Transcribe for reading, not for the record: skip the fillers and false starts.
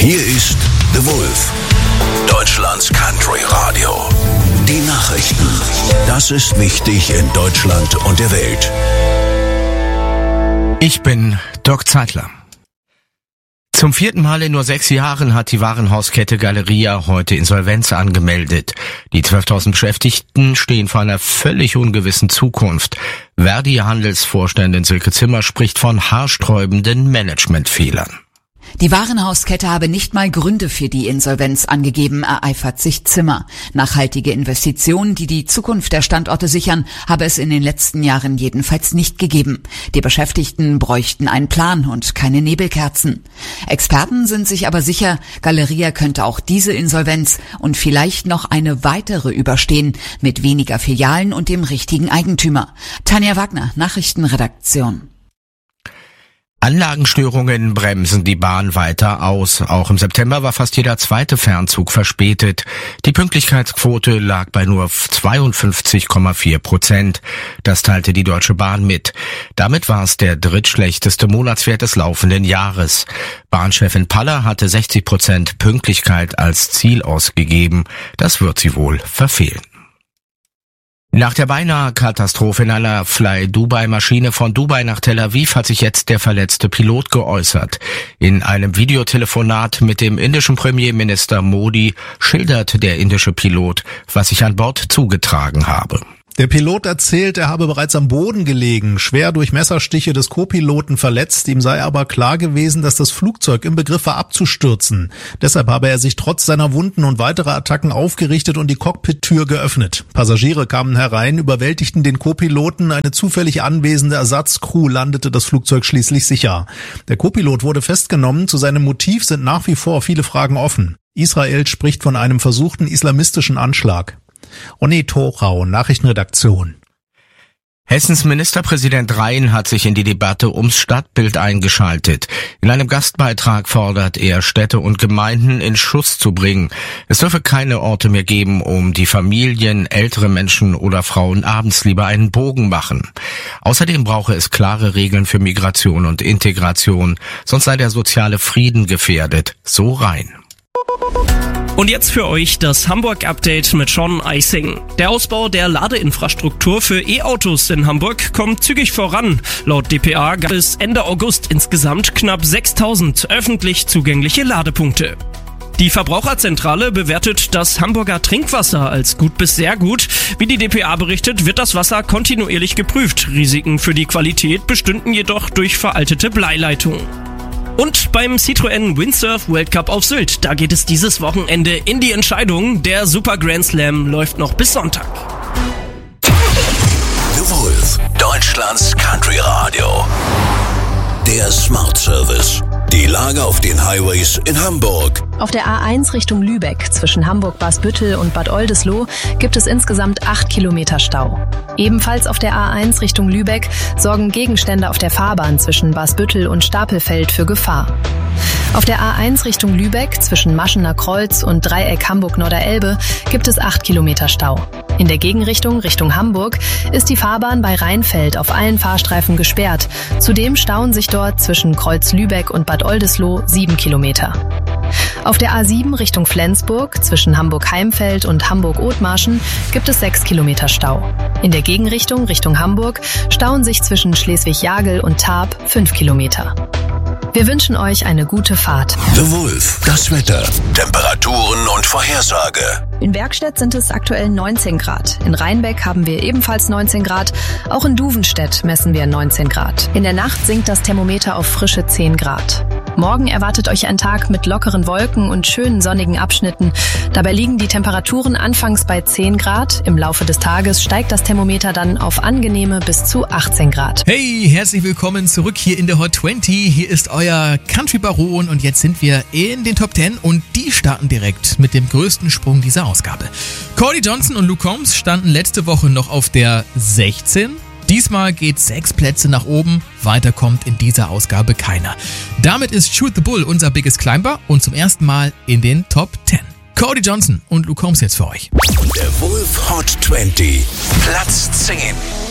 Hier ist The Wolf, Deutschlands Country Radio. Die Nachrichten. Das ist wichtig in Deutschland und der Welt. Ich bin Doc Zeitler. Zum 4. Mal in nur 6 Jahren hat die Warenhauskette Galeria heute Insolvenz angemeldet. Die 12.000 Beschäftigten stehen vor einer völlig ungewissen Zukunft. Verdi-Handelsvorständin Silke Zimmer spricht von haarsträubenden Managementfehlern. Die Warenhauskette habe nicht mal Gründe für die Insolvenz angegeben, ereifert sich Zimmer. Nachhaltige Investitionen, die die Zukunft der Standorte sichern, habe es in den letzten Jahren jedenfalls nicht gegeben. Die Beschäftigten bräuchten einen Plan und keine Nebelkerzen. Experten sind sich aber sicher, Galeria könnte auch diese Insolvenz und vielleicht noch eine weitere überstehen, mit weniger Filialen und dem richtigen Eigentümer. Tanja Wagner, Nachrichtenredaktion. Anlagenstörungen bremsen die Bahn weiter aus. Auch im September war fast jeder zweite Fernzug verspätet. Die Pünktlichkeitsquote lag bei nur 52,4%. Das teilte die Deutsche Bahn mit. Damit war es der drittschlechteste Monatswert des laufenden Jahres. Bahnchefin Paller hatte 60% Pünktlichkeit als Ziel ausgegeben. Das wird sie wohl verfehlen. Nach der beinahe Katastrophe in einer Fly-Dubai-Maschine von Dubai nach Tel Aviv hat sich jetzt der verletzte Pilot geäußert. In einem Videotelefonat mit dem indischen Premierminister Modi schildert der indische Pilot, was sich an Bord zugetragen habe. Der Pilot erzählt, er habe bereits am Boden gelegen, schwer durch Messerstiche des Co-Piloten verletzt. Ihm sei aber klar gewesen, dass das Flugzeug im Begriff war abzustürzen. Deshalb habe er sich trotz seiner Wunden und weiterer Attacken aufgerichtet und die Cockpit-Tür geöffnet. Passagiere kamen herein, überwältigten den Co-Piloten. Eine zufällig anwesende Ersatzcrew landete das Flugzeug schließlich sicher. Der Co-Pilot wurde festgenommen. Zu seinem Motiv sind nach wie vor viele Fragen offen. Israel spricht von einem versuchten islamistischen Anschlag. Onni Thorau, Nachrichtenredaktion. Hessens Ministerpräsident Rhein hat sich in die Debatte ums Stadtbild eingeschaltet. In einem Gastbeitrag fordert er, Städte und Gemeinden in Schuss zu bringen. Es dürfe keine Orte mehr geben, um die Familien, ältere Menschen oder Frauen abends lieber einen Bogen machen. Außerdem brauche es klare Regeln für Migration und Integration, sonst sei der soziale Frieden gefährdet, so Rhein. Und jetzt für euch das Hamburg-Update mit Sean Eising. Der Ausbau der Ladeinfrastruktur für E-Autos in Hamburg kommt zügig voran. Laut dpa gab es Ende August insgesamt knapp 6.000 öffentlich zugängliche Ladepunkte. Die Verbraucherzentrale bewertet das Hamburger Trinkwasser als gut bis sehr gut. Wie die dpa berichtet, wird das Wasser kontinuierlich geprüft. Risiken für die Qualität bestünden jedoch durch veraltete Bleileitungen. Und beim Citroën Windsurf World Cup auf Sylt, da geht es dieses Wochenende in die Entscheidung. Der Super Grand Slam läuft noch bis Sonntag. The Wolf, Deutschlands Country Radio. Der Smart Service. Die Lage auf den Highways in Hamburg. Auf der A1 Richtung Lübeck zwischen Hamburg-Basbüttel und Bad Oldesloe gibt es insgesamt 8 Kilometer Stau. Ebenfalls auf der A1 Richtung Lübeck sorgen Gegenstände auf der Fahrbahn zwischen Basbüttel und Stapelfeld für Gefahr. Auf der A1 Richtung Lübeck zwischen Maschener Kreuz und Dreieck Hamburg-Norderelbe gibt es 8 Kilometer Stau. In der Gegenrichtung Richtung Hamburg ist die Fahrbahn bei Rheinfeld auf allen Fahrstreifen gesperrt. Zudem stauen sich dort zwischen Kreuz Lübeck und Bad Oldesloe 7 Kilometer. Auf der A7 Richtung Flensburg zwischen Hamburg-Heimfeld und Hamburg-Othmarschen gibt es 6 Kilometer Stau. In der Gegenrichtung Richtung Hamburg stauen sich zwischen Schleswig-Jagel und Tarp 5 Kilometer. Wir wünschen euch eine gute Fahrt. The Wolf, das Wetter, Temperaturen und Vorhersage. In Bergstedt sind es aktuell 19 Grad. In Rheinbeck haben wir ebenfalls 19 Grad. Auch in Duvenstedt messen wir 19 Grad. In der Nacht sinkt das Thermometer auf frische 10 Grad. Morgen erwartet euch ein Tag mit lockeren Wolken und schönen sonnigen Abschnitten. Dabei liegen die Temperaturen anfangs bei 10 Grad. Im Laufe des Tages steigt das Thermometer dann auf angenehme bis zu 18 Grad. Hey, herzlich willkommen zurück hier in der Hot 20. Hier ist euer Country Baron und jetzt sind wir in den Top 10 und die starten direkt mit dem größten Sprung dieser Ausgabe. Cody Johnson und Luke Combs standen letzte Woche noch auf der 16. Diesmal geht 6 Plätze nach oben, weiter kommt in dieser Ausgabe keiner. Damit ist Shoot the Bull unser Biggest Climber und zum ersten Mal in den Top 10. Cody Johnson und Luke Combs jetzt für euch. Der Wolf Hot 20, Platz 10.